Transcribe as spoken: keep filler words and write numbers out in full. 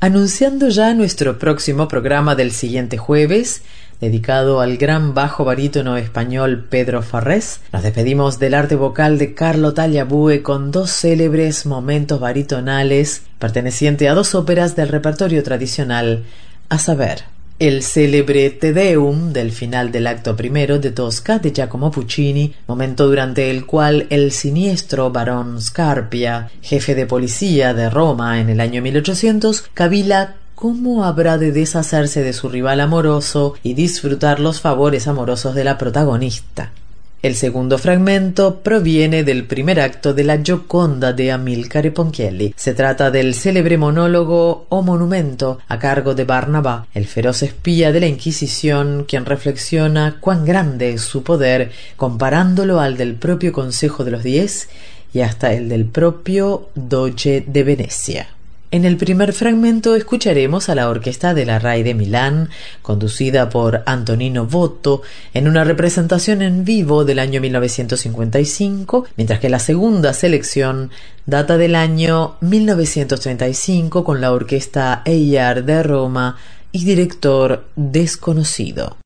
Anunciando ya nuestro próximo programa del siguiente jueves, dedicado al gran bajo barítono español Pedro Farrés, nos despedimos del arte vocal de Carlo Tagliabue con dos célebres momentos baritonales pertenecientes a dos óperas del repertorio tradicional, a saber, el célebre Te Deum del final del acto primero de Tosca de Giacomo Puccini, momento durante el cual el siniestro barón Scarpia, jefe de policía de Roma en el año mil ochocientos, cavila cómo habrá de deshacerse de su rival amoroso y disfrutar los favores amorosos de la protagonista. El segundo fragmento proviene del primer acto de la Gioconda de Amilcare Ponchielli. Se trata del célebre monólogo o monumento a cargo de Barnabá, el feroz espía de la Inquisición, quien reflexiona cuán grande es su poder comparándolo al del propio Consejo de los Diez y hasta el del propio Doge de Venecia. En el primer fragmento escucharemos a la orquesta de la RAI de Milán, conducida por Antonino Votto, en una representación en vivo del año mil novecientos cincuenta y cinco, mientras que la segunda selección data del año mil novecientos treinta y cinco con la orquesta E I A R de Roma y director desconocido.